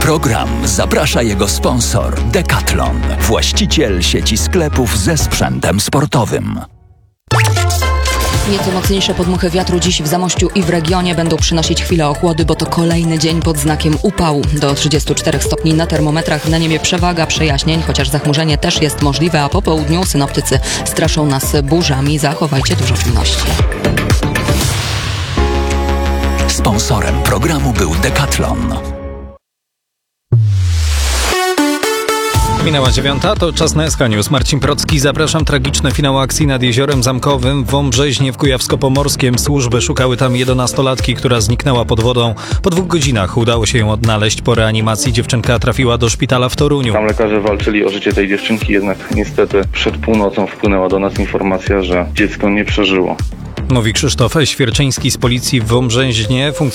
program zaprasza jego sponsor Decathlon, właściciel sieci sklepów ze sprzętem sportowym. Nieco mocniejsze podmuchy wiatru dziś w Zamościu i w regionie będą przynosić chwilę ochłody, bo to kolejny dzień pod znakiem upału. Do 34 stopni na termometrach, na niebie przewaga przejaśnień, chociaż zachmurzenie też jest możliwe, a po południu synoptycy straszą nas burzami. Zachowajcie dużo czujności. Sponsorem programu był Decathlon. Minęła 9, to czas na SK News. Marcin Procki, zapraszam. Tragiczny finał akcji nad Jeziorem Zamkowym w Wąbrzeźnie w Kujawsko-Pomorskiem. Służby szukały tam 11-latki, która zniknęła pod wodą. Po 2 godzinach udało się ją odnaleźć. Po reanimacji dziewczynka trafiła do szpitala w Toruniu. Tam lekarze walczyli o życie tej dziewczynki, jednak niestety przed północą wpłynęła do nas informacja, że dziecko nie przeżyło. Mówi Krzysztof Świerczyński z policji w Wąbrzeźnie.